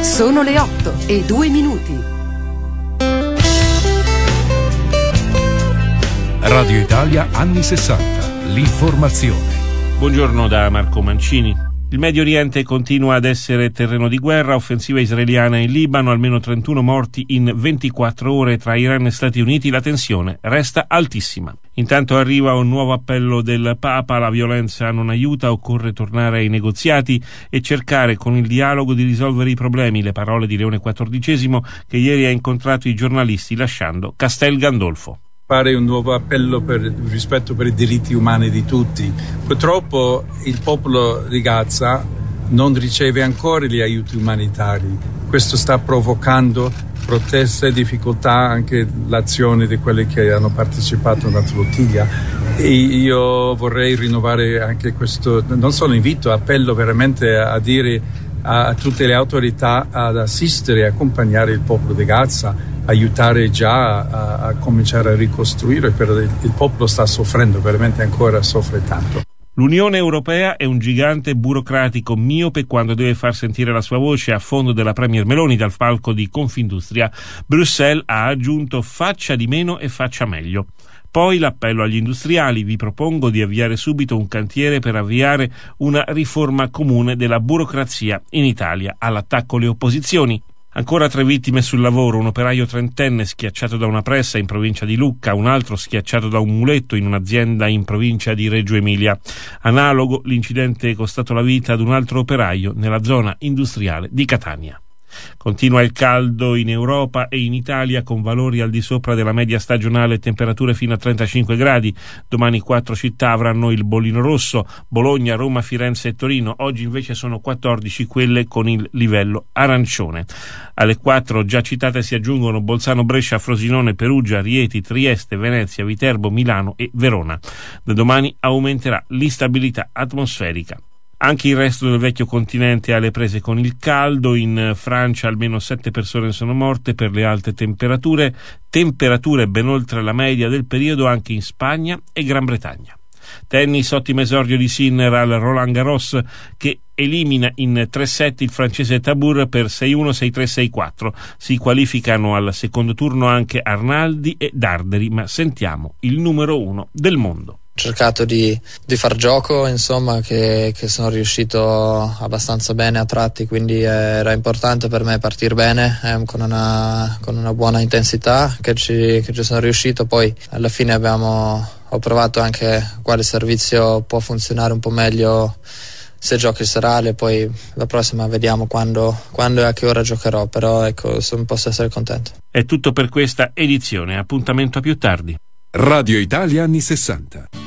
Sono le 8:02. Radio Italia anni 60. L'informazione. Buongiorno da Marco Mancini. Il Medio Oriente continua ad essere terreno di guerra, offensiva israeliana in Libano, almeno 31 morti in 24 ore tra Iran e Stati Uniti, la tensione resta altissima. Intanto arriva un nuovo appello del Papa, la violenza non aiuta, occorre tornare ai negoziati e cercare con il dialogo di risolvere i problemi, le parole di Leone XIV che ieri ha incontrato i giornalisti lasciando Castel Gandolfo. Fare un nuovo appello per il rispetto per i diritti umani di tutti. Purtroppo il popolo di Gaza non riceve ancora gli aiuti umanitari. Questo sta provocando proteste e difficoltà, anche l'azione di quelli che hanno partecipato alla flottiglia. E io vorrei rinnovare anche questo, non solo invito, appello veramente a dire a tutte le autorità ad assistere e accompagnare il popolo di Gaza, aiutare già a cominciare a ricostruire, perché il popolo sta soffrendo, veramente ancora soffre tanto. L'Unione Europea è un gigante burocratico miope quando deve far sentire la sua voce a fondo della Premier Meloni dal palco di Confindustria. Bruxelles ha aggiunto faccia di meno e faccia meglio. Poi l'appello agli industriali: vi propongo di avviare subito un cantiere per avviare una riforma comune della burocrazia in Italia. All'attacco le opposizioni. Ancora 3 vittime sul lavoro, un operaio trentenne schiacciato da una pressa in provincia di Lucca, un altro schiacciato da un muletto in un'azienda in provincia di Reggio Emilia. Analogo l'incidente è costato la vita ad un altro operaio nella zona industriale di Catania. Continua il caldo in Europa e in Italia con valori al di sopra della media stagionale e temperature fino a 35 gradi. Domani 4 città avranno il bollino rosso: Bologna, Roma, Firenze e Torino. Oggi invece sono 14 quelle con il livello arancione. Alle 4 già citate si aggiungono Bolzano, Brescia, Frosinone, Perugia, Rieti, Trieste, Venezia, Viterbo, Milano e Verona. Da domani aumenterà l'instabilità atmosferica. Anche il resto del vecchio continente è alle prese con il caldo. In Francia almeno 7 persone sono morte per le alte temperature ben oltre la media del periodo anche in Spagna e Gran Bretagna. Tennis, ottimo esordio di Sinner al Roland Garros che elimina in 3 set il francese Tabur per 6-1, 6-3, 6-4. Si qualificano al secondo turno anche Arnaldi e Darderi, ma sentiamo il numero 1 del mondo. Ho cercato di far gioco, insomma, che sono riuscito abbastanza bene a tratti, quindi era importante per me partire bene con una buona intensità che ci sono riuscito. Poi alla fine ho provato anche quale servizio può funzionare un po' meglio se giochi il serale, poi la prossima vediamo quando e a che ora giocherò, però ecco, posso essere contento. È tutto per questa edizione, appuntamento a più tardi. Radio Italia anni 60.